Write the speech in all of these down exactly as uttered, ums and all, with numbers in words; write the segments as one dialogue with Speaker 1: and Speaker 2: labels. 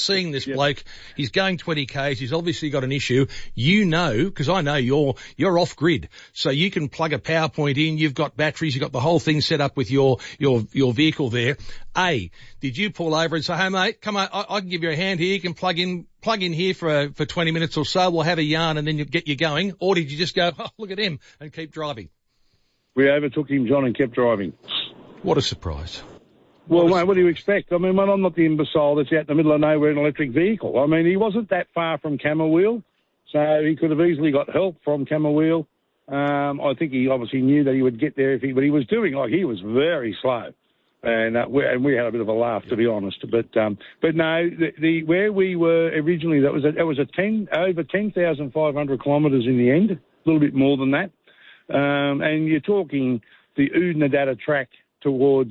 Speaker 1: seeing this
Speaker 2: Yep.
Speaker 1: bloke. He's going twenty kays. He's obviously got an issue. You know, because I know you're you're off grid, so you can plug a power point in. You've got batteries. You've got the whole thing set up with your your your vehicle there. A, did you pull over and say, "Hey mate, come on, I, I can give you a hand here. You can plug in plug in here for uh, for twenty minutes or so. We'll have a yarn and then you get you going." Or did you just go, "Oh, look at him," and keep driving?
Speaker 2: We overtook him, John, and kept driving.
Speaker 1: What a surprise.
Speaker 2: Well,
Speaker 1: What a
Speaker 2: mate, what do you expect? I mean, I'm not the imbecile that's out in the middle of nowhere in an electric vehicle. I mean, he wasn't that far from Camberwell, so he could have easily got help from Camberwell. Um, I think he obviously knew that he would get there if he, but he was doing, like, he was very slow. And, uh, we, and we had a bit of a laugh, to be honest. But, um, but no, the, the, where we were originally, that was a, that was a ten, over ten thousand five hundred kilometres in the end, a little bit more than that. Um, and you're talking the Oodnadatta track towards,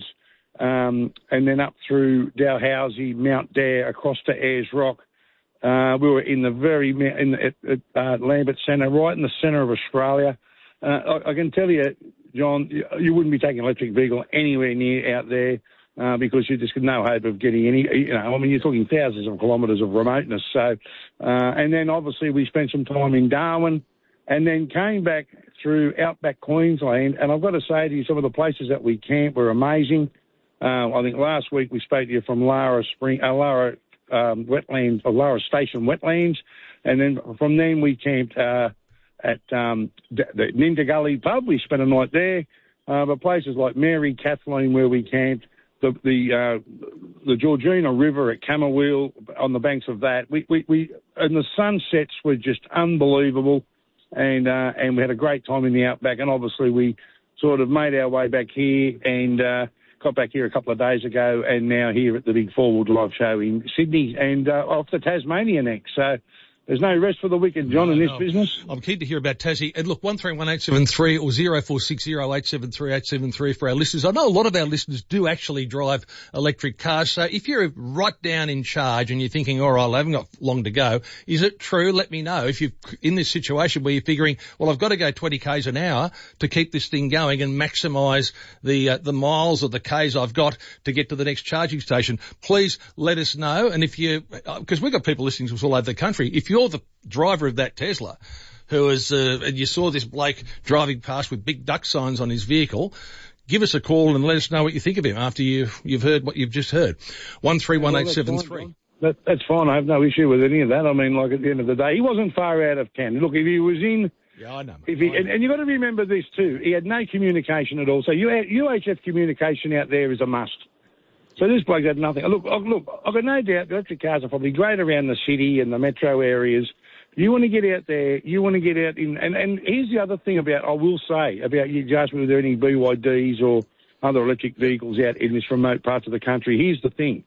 Speaker 2: um, and then up through Dalhousie, Mount Dare, across to Ayers Rock. Uh, we were in the very, in the, at, at uh, Lambert Centre, right in the centre of Australia. Uh, I, I can tell you, John, you, you wouldn't be taking an electric vehicle anywhere near out there uh, because you just got no hope of getting any, you know, I mean, you're talking thousands of kilometres of remoteness. So, uh, and then obviously we spent some time in Darwin and then came back through outback Queensland. And I've got to say to you, some of the places that we camped were amazing. Uh, I think last week we spoke to you from Lara Spring, uh, Lara um, Wetlands, or Lara Station Wetlands. And then from then we camped, uh, at um, the Ninda Gully pub. We spent a night there. Uh, but places like Mary Kathleen, where we camped, the the uh, the Georgina River at Camberwell, on the banks of that. We we, we and the sunsets were just unbelievable, and uh, and we had a great time in the outback. And obviously we sort of made our way back here and uh, got back here a couple of days ago, and now here at the big four wheel drive show in Sydney and uh, off to Tasmania next. So. There's no rest for the wicked, John, no, in this
Speaker 1: no.
Speaker 2: business.
Speaker 1: I'm keen to hear about Tassie. And look, one three one eight seven three or zero four six zero eight seven three eight seven three for our listeners. I know a lot of our listeners do actually drive electric cars. So if you're right down in charge and you're thinking, all right, I haven't got long to go, is it true? Let me know. If you're in this situation where you're figuring, well, I've got to go twenty kays an hour to keep this thing going and maximise the uh, the miles or the kays I've got to get to the next charging station, please let us know. And if you, because we've got people listening to us all over the country, if you're the driver of that Tesla who is, uh, and you saw this bloke driving past with big duck signs on his vehicle, give us a call and let us know what you think of him after you, you've heard what you've just heard. one three one eight seven three.
Speaker 2: That, that's fine. I have no issue with any of that. I mean, like, at the end of the day, he wasn't far out of town. Look, if he was in...
Speaker 1: Yeah, I know.
Speaker 2: If he, and, and you've got to remember this too. He had no communication at all. So U H F communication out there is a must. So this bloke had nothing. Look, look, I've got no doubt the electric cars are probably great around the city and the metro areas. You want to get out there, you want to get out in, and, and here's the other thing about, I will say, about you asked me were there any B Y Ds or other electric vehicles out in this remote parts of the country. Here's the thing.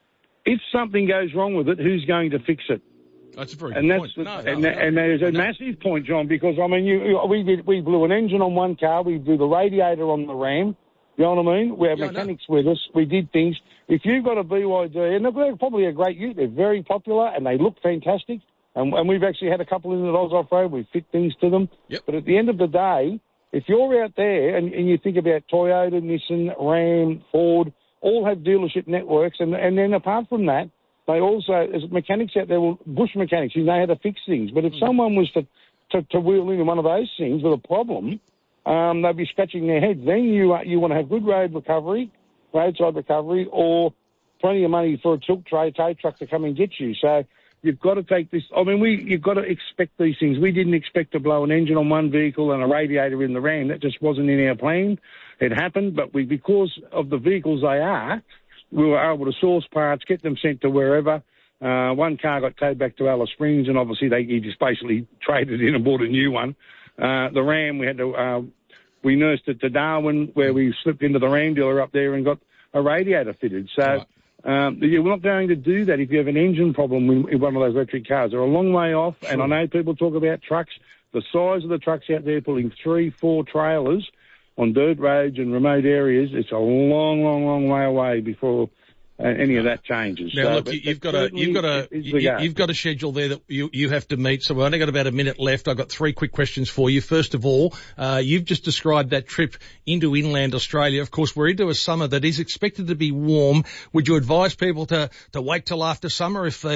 Speaker 2: If something goes wrong with it, who's going to fix it?
Speaker 1: That's a very
Speaker 2: and
Speaker 1: good
Speaker 2: that's
Speaker 1: point.
Speaker 2: The,
Speaker 1: no,
Speaker 2: and,
Speaker 1: no,
Speaker 2: and
Speaker 1: no,
Speaker 2: there's a
Speaker 1: no.
Speaker 2: massive point, John, because, I mean, you, we did, we blew an engine on one car, we blew the radiator on the Ram. You know what I mean? We have
Speaker 1: yeah,
Speaker 2: mechanics with us. We did things. If you've got a B Y D, and they're probably a great ute, they're very popular and they look fantastic. And, and we've actually had a couple in the Oz Off-Road. We fit things to them.
Speaker 1: Yep.
Speaker 2: But at the end of the day, if you're out there and, and you think about Toyota, Nissan, Ram, Ford, all have dealership networks. And, and then apart from that, they also, as mechanics out there, well, bush mechanics, you know how to fix things. But if mm. someone was to, to, to wheel into one of those things with a problem, um, they'd be scratching their heads. Then you uh, you want to have good road recovery, roadside recovery, or plenty of money for a tilt tray tow truck to come and get you. So you've got to take this. I mean, we you've got to expect these things. We didn't expect to blow an engine on one vehicle and a radiator in the Ram. That just wasn't in our plan. It happened, but we because of the vehicles they are, we were able to source parts, get them sent to wherever. Uh, one car got towed back to Alice Springs, and obviously they he just basically traded in and bought a new one. Uh, the Ram, we had to, uh, we nursed it to Darwin, where we slipped into the Ram dealer up there and got a radiator fitted. So
Speaker 1: right.
Speaker 2: um, you're not going to do that if you have an engine problem in one of those electric cars. They're a long way off, sure. And I know people talk about trucks. The size of the trucks out there pulling three, four trailers on dirt roads and remote areas, it's a long, long, long way away before uh, any of that changes.
Speaker 1: Now,
Speaker 2: so,
Speaker 1: look, you, you've got a you've got a you, you've got a schedule there that you you have to meet. So we've only got about a minute left. I've got three quick questions for you. First of all, uh, you've just described that trip into inland Australia. Of course, we're into a summer that is expected to be warm. Would you advise people to to wait till after summer if they